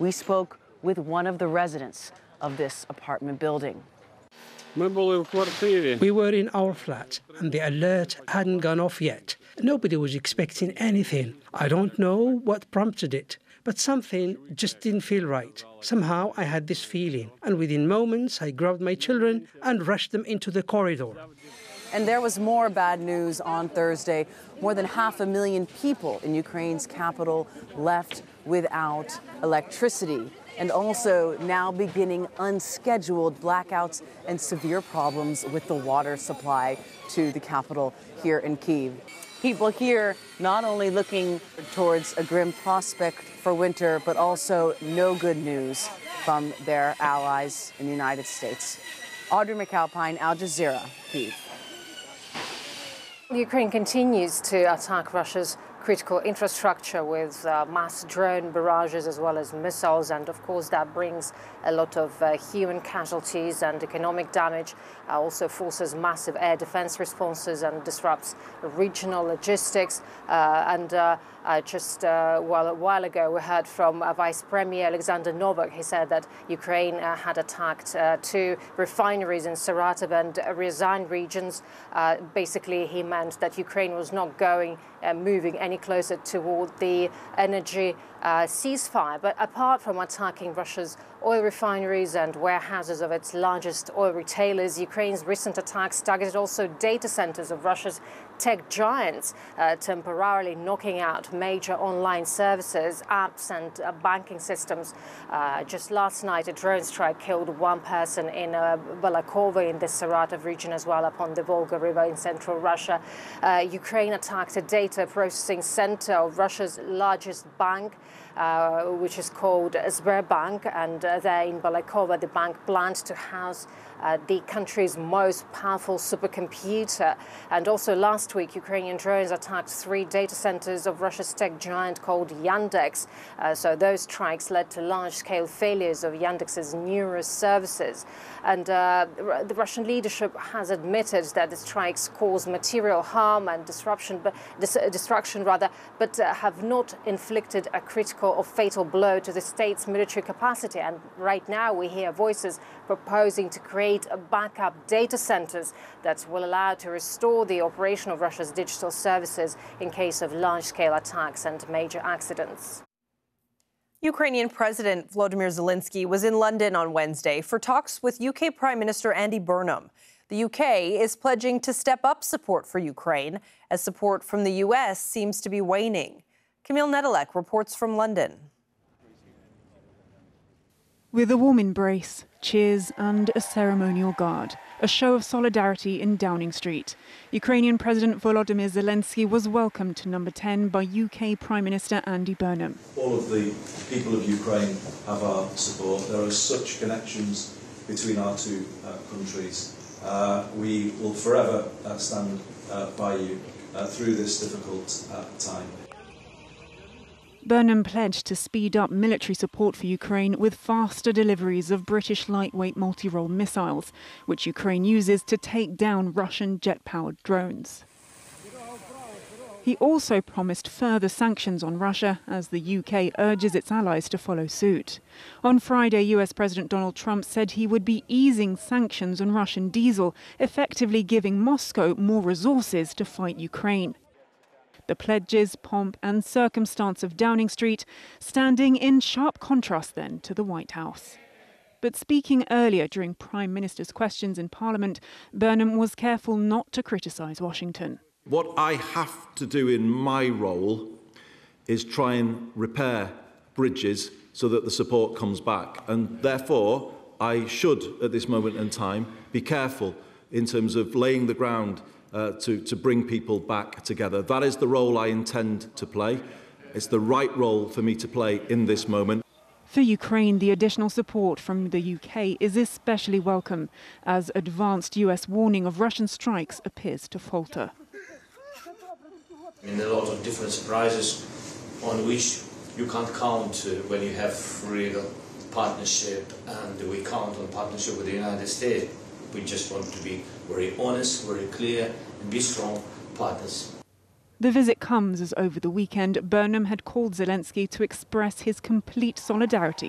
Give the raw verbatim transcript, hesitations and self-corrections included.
We spoke with one of the residents of this apartment building. We were in our flat and the alert hadn't gone off yet. Nobody was expecting anything. I don't know what prompted it, but something just didn't feel right. Somehow I had this feeling, and within moments I grabbed my children and rushed them into the corridor. And there was more bad news on Thursday. More than half a million people in Ukraine's capital left without electricity, and also now beginning unscheduled blackouts and severe problems with the water supply to the capital here in Kyiv. People here not only looking towards a grim prospect for winter, but also no good news from their allies in the United States. Audrey McAlpine, Al Jazeera, Kyiv. Ukraine continues to attack Russia's critical infrastructure with uh, mass drone barrages as well as missiles, and of course that brings a lot of uh, human casualties and economic damage. Uh, also forces massive air defense responses and disrupts regional logistics. Uh, and uh, uh, just uh, well, a while ago we heard from uh, Vice Premier Alexander Novak. He said that Ukraine uh, had attacked uh, two refineries in Saratov and uh, Ryazan regions. Uh, basically he meant that Ukraine was not going uh, moving any closer toward the energy uh, ceasefire. But apart from attacking Russia's oil refineries and warehouses of its largest oil retailers, Ukraine's recent attacks targeted also data centers of Russia's tech giants, uh, temporarily knocking out major online services, apps and uh, banking systems. Uh, just last night, a drone strike killed one person in uh, Balakova in the Saratov region as well, upon the Volga River in central Russia. Uh, Ukraine attacked a data processing center of Russia's largest bank, uh, which is called Sberbank, and uh, there in Balakova, the bank planned to house Uh, the country's most powerful supercomputer. And also last week, Ukrainian drones attacked three data centers of Russia's tech giant called Yandex. Uh, so those strikes led to large-scale failures of Yandex's numerous services. And uh, the Russian leadership has admitted that the strikes caused material harm and disruption, but dis destruction rather, but uh, have not inflicted a critical or fatal blow to the state's military capacity. And right now, we hear voices proposing to create backup data centers that will allow to restore the operation of Russia's digital services in case of large-scale attacks and major accidents. Ukrainian President Volodymyr Zelensky was in London on Wednesday for talks with U K Prime Minister Andy Burnham. The U K is pledging to step up support for Ukraine as support from the U S seems to be waning. Camille Nedelec reports from London. With a warm embrace, cheers and a ceremonial guard, a show of solidarity in Downing Street, Ukrainian President Volodymyr Zelensky was welcomed to number ten by U K Prime Minister Andy Burnham. All of the people of Ukraine have our support. There are such connections between our two uh, countries. Uh, we will forever uh, stand uh, by you uh, through this difficult uh, time. Burnham pledged to speed up military support for Ukraine with faster deliveries of British lightweight multi-role missiles, which Ukraine uses to take down Russian jet-powered drones. He also promised further sanctions on Russia as the U K urges its allies to follow suit. On Friday, U S President Donald Trump said he would be easing sanctions on Russian diesel, effectively giving Moscow more resources to fight Ukraine. The pledges, pomp and circumstance of Downing Street standing in sharp contrast then to the White House. But speaking earlier during Prime Minister's questions in Parliament, Burnham was careful not to criticise Washington. What I have to do in my role is try and repair bridges so that the support comes back. And therefore, I should, at this moment in time, be careful in terms of laying the ground Uh, to, to bring people back together. That is the role I intend to play. It's the right role for me to play in this moment. For Ukraine, the additional support from the U K is especially welcome as advanced U S warning of Russian strikes appears to falter. I mean, a lot of different surprises on which you can't count uh, when you have real partnership, and we count on partnership with the United States. We just want to be very honest, very clear, and be strong partners. The visit comes as over the weekend, Burnham had called Zelensky to express his complete solidarity